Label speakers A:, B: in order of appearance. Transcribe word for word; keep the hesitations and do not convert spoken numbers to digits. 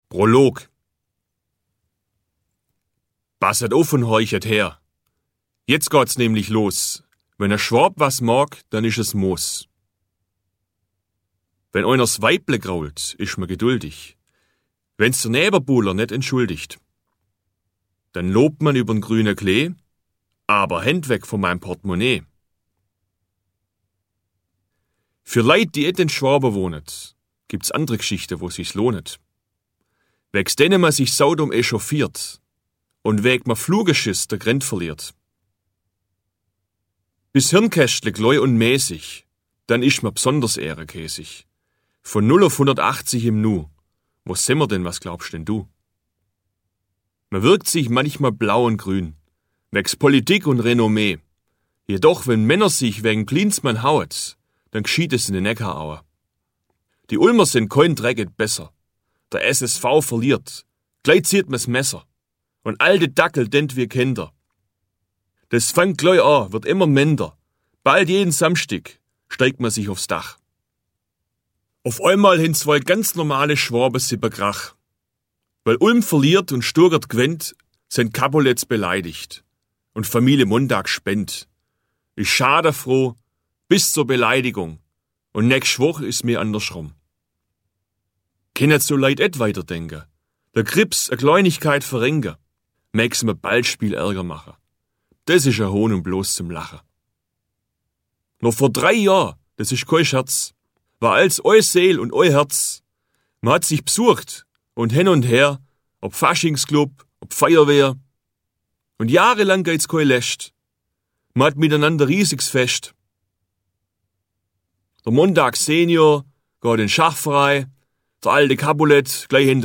A: Prolog. Passet auf und horchet her. Jetzt geht's nämlich los. Wenn ein Schwab was mag, dann ist es Moos. Wenn einers Weible grault, ist man geduldig. Wenn's der Nebenbuhler nicht entschuldigt. Dann lobt man übern grünen Klee, aber Händ weg von meinem Portemonnaie. Für Leute, die et in Schwaben wohnen, gibt's andere Geschichten, wo sich's lohnet. Wegs denen man sich saudum echauffiert und weg man Flugeschiss der Grenz verliert. Bis Hirnkästle gläu und mäßig, dann isch man besonders ehrenkäsig. Von null auf hundertachtzig im Nu. Wo sind wir denn, was glaubst denn du? Man wirkt sich manchmal blau und grün, wegs Politik und Renommee. Jedoch, wenn Männer sich wegen Klinsmann hauet, dann geschieht es in den Neckaraue. Die Ulmer sind kein Drecket besser. Der S S V verliert, gleich zieht man's Messer. Und alte Dackel dent wir Kinder. Das fängt gleich an, wird immer minder. Bald jeden Samstag steigt man sich aufs Dach. Auf einmal hin zwei ganz normale Schwaben sipper Krach. Weil Ulm verliert und Sturgert gewinnt, sind Kabulets beleidigt. Und Familie Montag spennt. Ich schade froh, bis zur Beleidigung. Und nächst Woche ist mir andersrum. Kennet so leid et weiterdenken. Der Krips a Kleinigkeit verrenken. Mäg's mir bald Spiel Ärger machen. Das ist ein Hohn und bloß zum Lachen. Noch vor drei Jahren, das ist kein Scherz, war als eu Seel und eu Herz. Man hat sich besucht und hin und her, ob Faschingsclub, ob Feuerwehr. Und jahrelang geht's kein Läscht. Man hat miteinander riesiges Fest. Der Montag Senior geht in den Schachverein, der alte Capulet gleich hinter